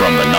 From the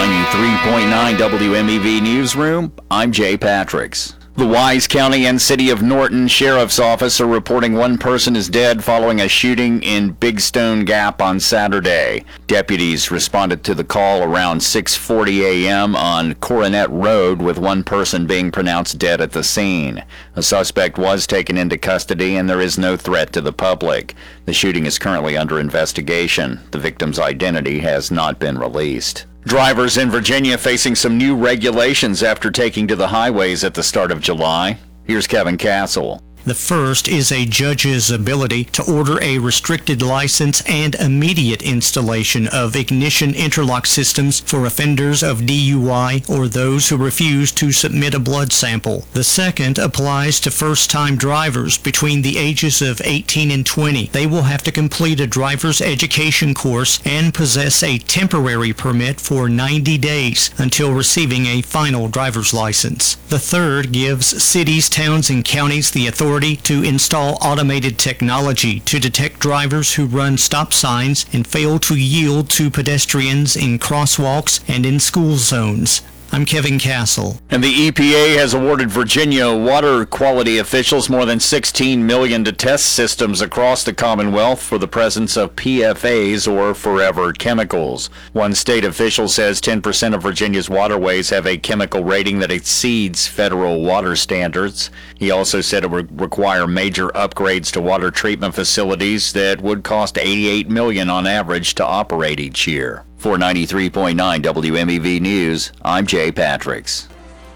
93.9 WMEV Newsroom, I'm Jay Patricks. The Wise County and City of Norton Sheriff's Office are reporting one person is dead following a shooting in Big Stone Gap on Saturday. Deputies responded to the call around 6:40 a.m. on Coronet Road, with one person being pronounced dead at the scene. A suspect was taken into custody and there is no threat to the public. The shooting is currently under investigation. The victim's identity has not been released. Drivers in Virginia facing some new regulations after taking to the highways at the start of July. Here's Kevin Castle. The first is a judge's ability to order a restricted license and immediate installation of ignition interlock systems for offenders of DUI or those who refuse to submit a blood sample. The second applies to first-time drivers between the ages of 18 and 20. They will have to complete a driver's education course and possess a temporary permit for 90 days until receiving a final driver's license. The third gives cities, towns, and counties the authority to install automated technology to detect drivers who run stop signs and fail to yield to pedestrians in crosswalks and in school zones. I'm Kevin Castle. And the EPA has awarded Virginia water quality officials more than $16 million to test systems across the Commonwealth for the presence of PFAS, or forever chemicals. One state official says 10% of Virginia's waterways have a chemical rating that exceeds federal water standards. He also said it would require major upgrades to water treatment facilities that would cost $88 million on average to operate each year. For 93.9 WMEV News, I'm Jay Patricks.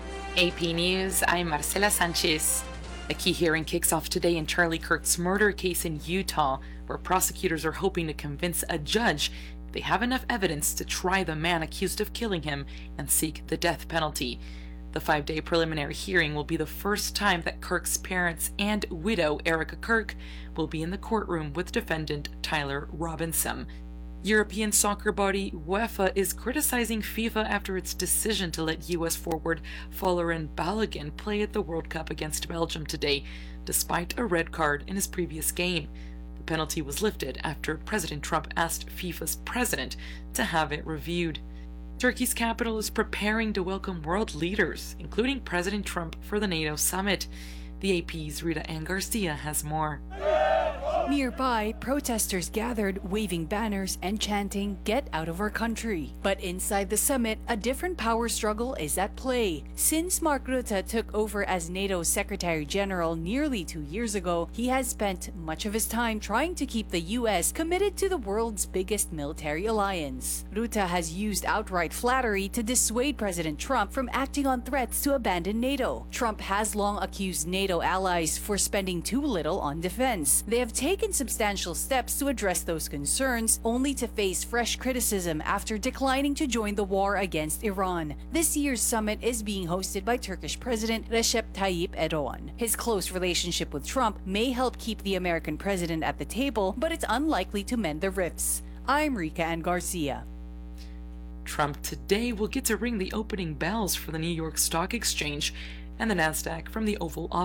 AP News, I'm Marcela Sanchez. A key hearing kicks off today in Charlie Kirk's murder case in Utah, where prosecutors are hoping to convince a judge they have enough evidence to try the man accused of killing him and seek the death penalty. The 5-day preliminary hearing will be the first time that Kirk's parents and widow, Erica Kirk, will be in the courtroom with defendant Tyler Robinson. European soccer body UEFA is criticizing FIFA after its decision to let U.S. forward Folarin Balogun play at the World Cup against Belgium today, despite a red card in his previous game. The penalty was lifted after President Trump asked FIFA's president to have it reviewed. Turkey's capital is preparing to welcome world leaders, including President Trump, for the NATO summit. The AP's Rita Ann Garcia has more. Nearby, protesters gathered, waving banners and chanting, "Get out of our country." But inside the summit, a different power struggle is at play. Since Mark Rutte took over as NATO's Secretary General nearly 2 years ago, he has spent much of his time trying to keep the US committed to the world's biggest military alliance. Rutte has used outright flattery to dissuade President Trump from acting on threats to abandon NATO. Trump has long accused NATO allies for spending too little on defense. They have taken substantial steps to address those concerns, only to face fresh criticism after declining to join the war against Iran. This year's summit is being hosted by Turkish President Recep Tayyip Erdogan. His close relationship with Trump may help keep the American president at the table, but it's unlikely to mend the rifts. I'm Rika Ann Garcia. Trump today will get to ring the opening bells for the New York Stock Exchange and the Nasdaq from the Oval Office.